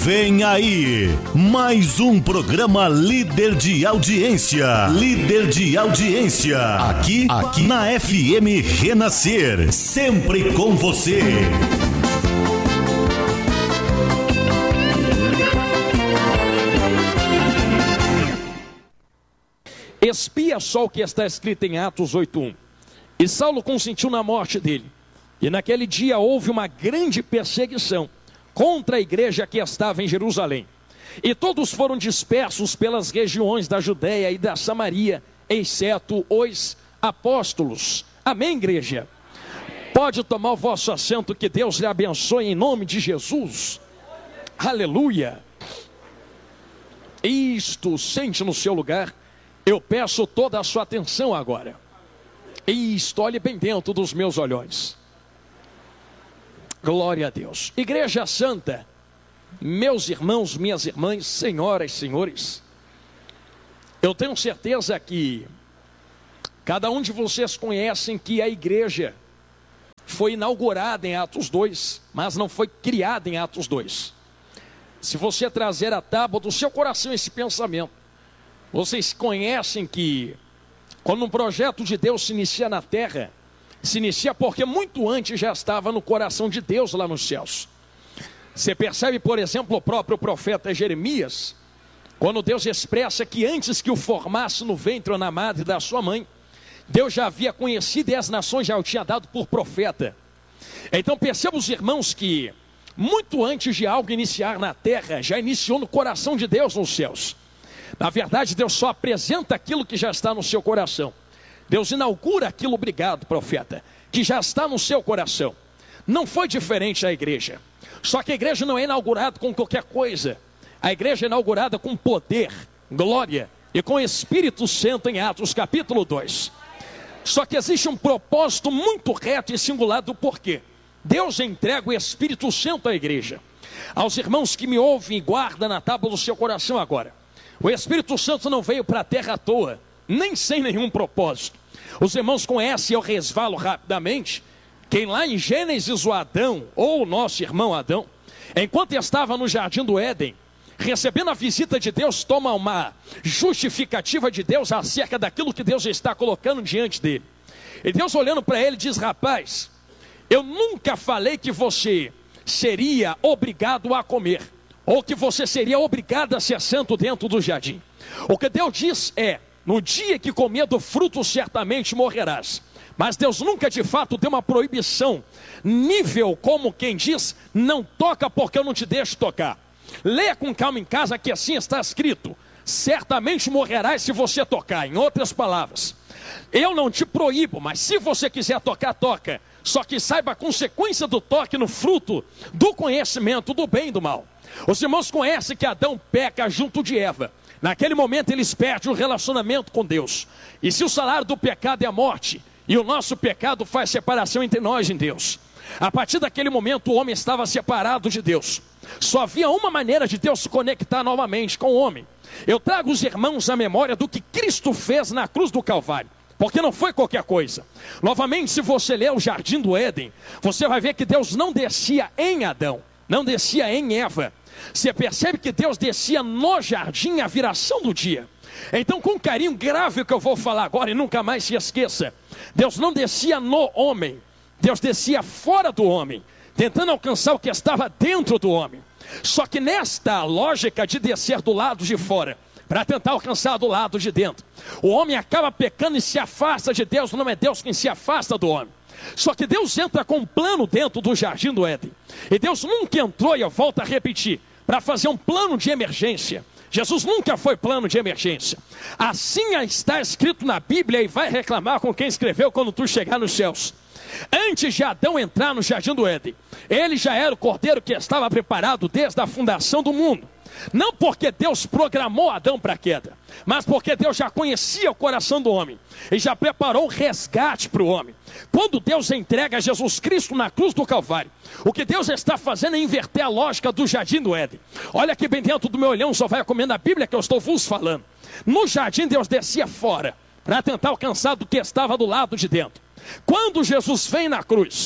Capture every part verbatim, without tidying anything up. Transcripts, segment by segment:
Vem aí, mais um programa líder de audiência. Líder de audiência. Aqui, aqui na F M Renascer. Sempre com você. Espia só o que está escrito em Atos oito um. E Saulo consentiu na morte dele. E naquele dia houve uma grande perseguição contra a igreja que estava em Jerusalém. E todos foram dispersos pelas regiões da Judéia e da Samaria, exceto os apóstolos. Amém, igreja? Pode tomar o vosso assento, que Deus lhe abençoe em nome de Jesus. Aleluia. Isto, sente no seu lugar. Eu peço toda a sua atenção agora. Isto, olhe bem dentro dos meus olhões. Glória a Deus. Igreja Santa, meus irmãos, minhas irmãs, senhoras, senhores, eu tenho certeza que cada um de vocês conhecem que a igreja foi inaugurada em Atos dois, mas não foi criada em Atos dois. Se você trazer à tábua do seu coração esse pensamento, vocês conhecem que quando um projeto de Deus se inicia na terra, se inicia porque muito antes já estava no coração de Deus lá nos céus. Você percebe, por exemplo, o próprio profeta Jeremias, quando Deus expressa que antes que o formasse no ventre ou na madre da sua mãe, Deus já havia conhecido e as nações já o tinha dado por profeta. Então percebam os irmãos que muito antes de algo iniciar na terra, já iniciou no coração de Deus nos céus. Na verdade, Deus só apresenta aquilo que já está no seu coração. Deus inaugura aquilo, obrigado, profeta, que já está no seu coração. Não foi diferente a igreja. Só que a igreja não é inaugurada com qualquer coisa. A igreja é inaugurada com poder, glória e com Espírito Santo em Atos capítulo dois. Só que existe um propósito muito reto e singular do porquê. Deus entrega o Espírito Santo à igreja. Aos irmãos que me ouvem e guardam na tábua do seu coração agora. O Espírito Santo não veio para a terra à toa, nem sem nenhum propósito. Os irmãos conhecem, eu resvalo rapidamente, quem lá em Gênesis o Adão, ou o nosso irmão Adão, enquanto estava no jardim do Éden, recebendo a visita de Deus, toma uma justificativa de Deus acerca daquilo que Deus está colocando diante dele. E Deus olhando para ele diz: rapaz, eu nunca falei que você seria obrigado a comer, ou que você seria obrigado a ser santo dentro do jardim. O que Deus diz é: no dia que comer do fruto certamente morrerás. Mas Deus nunca de fato deu uma proibição, nível como quem diz: não toca porque eu não te deixo tocar. Leia com calma em casa que assim está escrito: certamente morrerás se você tocar. Em outras palavras, eu não te proíbo, mas se você quiser tocar, toca. Só que saiba a consequência do toque no fruto do conhecimento do bem e do mal. Os irmãos conhecem que Adão peca junto de Eva. Naquele momento eles perdem o relacionamento com Deus. E se o salário do pecado é a morte, e o nosso pecado faz separação entre nós e Deus, a partir daquele momento o homem estava separado de Deus. Só havia uma maneira de Deus se conectar novamente com o homem. Eu trago os irmãos à memória do que Cristo fez na cruz do Calvário, porque não foi qualquer coisa. Novamente, se você ler o jardim do Éden, você vai ver que Deus não descia em Adão, não descia em Eva. Você percebe que Deus descia no jardim à viração do dia. Então, com carinho grave que eu vou falar agora, e nunca mais se esqueça, Deus não descia no homem, Deus descia fora do homem, tentando alcançar o que estava dentro do homem. Só que nesta lógica de descer do lado de fora, para tentar alcançar do lado de dentro, o homem acaba pecando e se afasta de Deus. Não é Deus quem se afasta do homem. Só que Deus entra com um plano dentro do jardim do Éden. E Deus nunca entrou, e eu volto a repetir, para fazer um plano de emergência. Jesus nunca foi plano de emergência. Assim está escrito na Bíblia, e vai reclamar com quem escreveu quando tu chegar nos céus. Antes de Adão entrar no jardim do Éden, ele já era o cordeiro que estava preparado desde a fundação do mundo. Não porque Deus programou Adão para a queda, mas porque Deus já conhecia o coração do homem e já preparou o resgate para o homem. Quando Deus entrega Jesus Cristo na cruz do Calvário, o que Deus está fazendo é inverter a lógica do jardim do Éden. Olha aqui bem dentro do meu olhão, só vai comendo a Bíblia que eu estou vos falando. No jardim Deus descia fora para tentar alcançar do que estava do lado de dentro. Quando Jesus vem na cruz,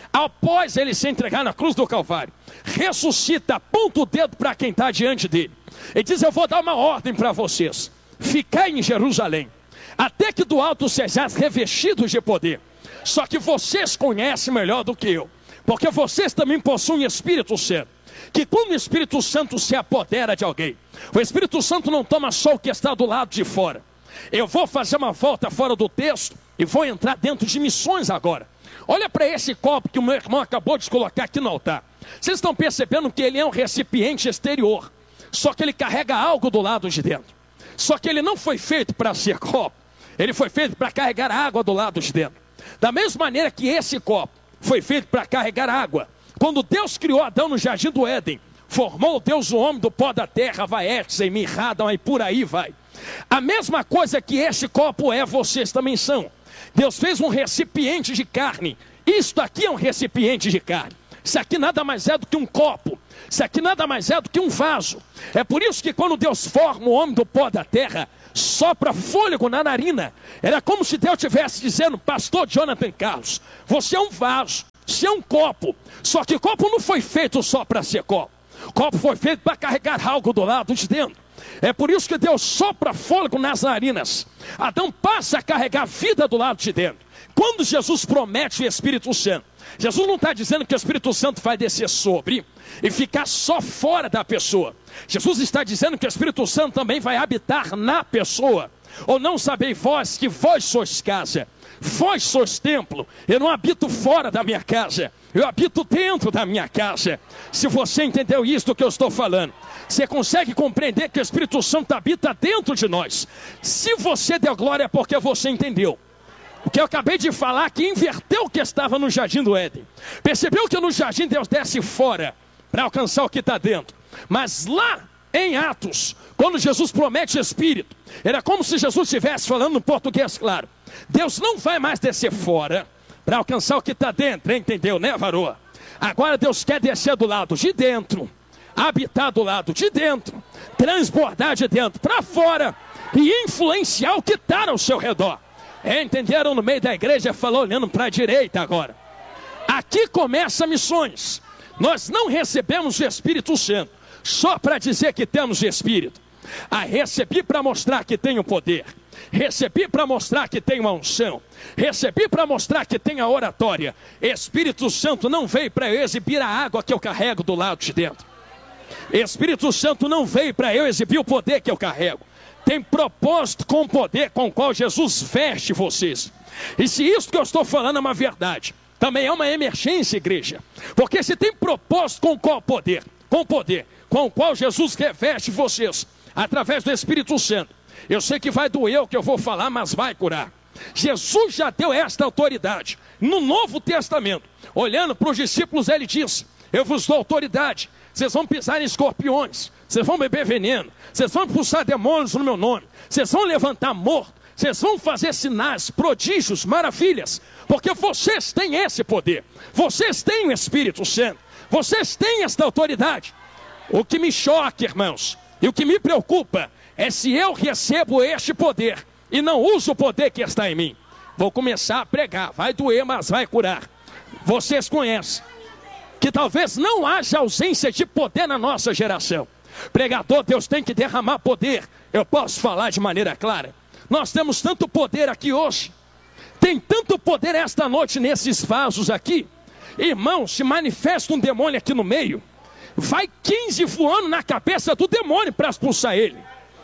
após ele se entregar na cruz do Calvário, ressuscita, aponta o dedo para quem está diante dele. Ele diz: eu vou dar uma ordem para vocês. Ficai em Jerusalém, até que do alto sejais revestidos de poder. Só que vocês conhecem melhor do que eu, porque vocês também possuem Espírito Santo. Que quando o Espírito Santo se apodera de alguém, o Espírito Santo não toma só o que está do lado de fora. Eu vou fazer uma volta fora do texto e vou entrar dentro de missões agora. Olha para esse copo que o meu irmão acabou de colocar aqui no altar. Vocês estão percebendo que ele é um recipiente exterior, só que ele carrega algo do lado de dentro. Só que ele não foi feito para ser copo, ele foi feito para carregar água do lado de dentro. Da mesma maneira que esse copo foi feito para carregar água. Quando Deus criou Adão no jardim do Éden, formou Deus o homem do pó da terra, vai Etzem, Mirradam, e por aí vai. A mesma coisa que esse copo é, vocês também são. Deus fez um recipiente de carne. Isto aqui é um recipiente de carne. Isso aqui nada mais é do que um copo. Isso aqui nada mais é do que um vaso. É por isso que quando Deus forma o homem do pó da terra, sopra fôlego na narina. Era como se Deus estivesse dizendo: pastor Jonathan Carlos, você é um vaso, você é um copo. Só que o copo não foi feito só para ser copo. O copo foi feito para carregar algo do lado de dentro. É por isso que Deus sopra fôlego nas narinas. Adão passa a carregar a vida do lado de dentro. Quando Jesus promete o Espírito Santo, Jesus não está dizendo que o Espírito Santo vai descer sobre e ficar só fora da pessoa. Jesus está dizendo que o Espírito Santo também vai habitar na pessoa. Ou não sabeis vós que vós sois casa, vós sois templo? Eu não habito fora da minha casa, eu habito dentro da minha casa. Se você entendeu isso que eu estou falando, você consegue compreender que o Espírito Santo habita dentro de nós. Se você deu glória é porque você entendeu. O que eu acabei de falar, que inverteu o que estava no jardim do Éden. Percebeu que no jardim Deus desce fora para alcançar o que está dentro. Mas lá em Atos, quando Jesus promete o Espírito, era como se Jesus estivesse falando no português claro. Deus não vai mais descer fora para alcançar o que está dentro, entendeu, né, varoa? Agora Deus quer descer do lado de dentro, habitar do lado de dentro, transbordar de dentro para fora e influenciar o que está ao seu redor. Entenderam? No meio da igreja, falou olhando para a direita agora. Aqui começa missões. Nós não recebemos o Espírito Santo só para dizer que temos o Espírito. Ah, recebi para mostrar que tenho poder. Recebi para mostrar que tenho a unção. Recebi para mostrar que tenho a oratória. Espírito Santo não veio para eu exibir a água que eu carrego do lado de dentro. Espírito Santo não veio para eu exibir o poder que eu carrego. Tem propósito com o poder com o qual Jesus veste vocês. E se isso que eu estou falando é uma verdade, também é uma emergência, igreja. Porque se tem propósito com qual poder, com o poder com o qual Jesus reveste vocês, através do Espírito Santo. Eu sei que vai doer o que eu vou falar, mas vai curar. Jesus já deu esta autoridade. No Novo Testamento, olhando para os discípulos, ele diz: eu vos dou autoridade. Vocês vão pisar em escorpiões, vocês vão beber veneno, vocês vão expulsar demônios no meu nome, vocês vão levantar morto, vocês vão fazer sinais, prodígios, maravilhas, porque vocês têm esse poder, vocês têm o Espírito Santo, vocês têm esta autoridade. O que me choca, irmãos, e o que me preocupa é se eu recebo este poder e não uso o poder que está em mim. Vou começar a pregar, vai doer, mas vai curar. Vocês conhecem que talvez não haja ausência de poder na nossa geração. Pregador, Deus tem que derramar poder. Eu posso falar de maneira clara. Nós temos tanto poder aqui hoje. Tem tanto poder esta noite nesses vasos aqui. Irmão, se manifesta um demônio aqui no meio, vai quinze voando na cabeça do demônio para expulsar ele.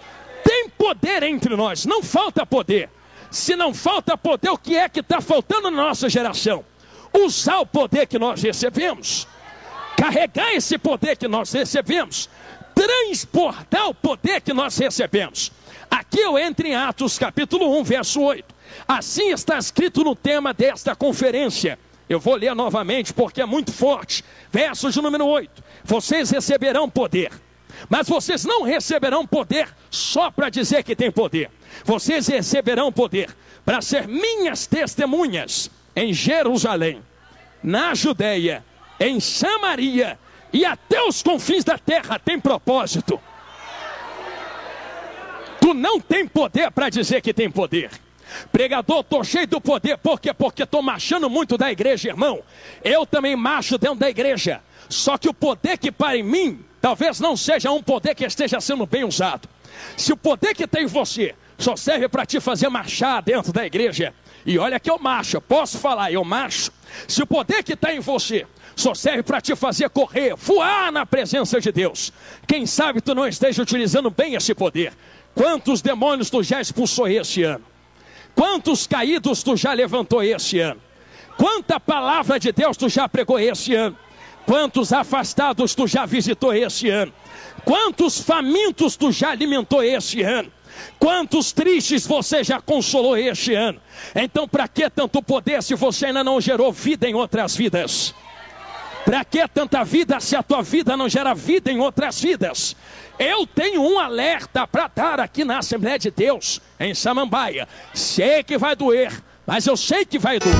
Tem poder entre nós, não falta poder. Se não falta poder, o que é que está faltando na nossa geração? Usar o poder que nós recebemos, carregar esse poder que nós recebemos, transportar o poder que nós recebemos. Aqui eu entro em Atos capítulo um, verso oito. Assim está escrito no tema desta conferência. Eu vou ler novamente porque é muito forte. Verso de número oito. Vocês receberão poder, mas vocês não receberão poder só para dizer que tem poder. Vocês receberão poder para ser minhas testemunhas em Jerusalém, na Judeia, em Samaria e até os confins da terra. Tem propósito. Tu não tem poder para dizer que tem poder. Pregador, tô cheio do poder. Por quê? Porque tô marchando muito da igreja, irmão. Eu também marcho dentro da igreja. Só que o poder que para em mim, talvez não seja um poder que esteja sendo bem usado. Se o poder que tem em você só serve para te fazer marchar dentro da igreja, e olha que eu marcho, posso falar, eu marcho. Se o poder que está em você só serve para te fazer correr, voar na presença de Deus, quem sabe tu não esteja utilizando bem esse poder. Quantos demônios tu já expulsou esse ano? Quantos caídos tu já levantou esse ano? Quanta palavra de Deus tu já pregou esse ano? Quantos afastados tu já visitou esse ano? Quantos famintos tu já alimentou esse ano? Quantos tristes você já consolou este ano? Então para que tanto poder se você ainda não gerou vida em outras vidas? Para que tanta vida se a tua vida não gera vida em outras vidas? Eu tenho um alerta para dar aqui na Assembleia de Deus, em Samambaia. Sei que vai doer, mas eu sei que vai doer.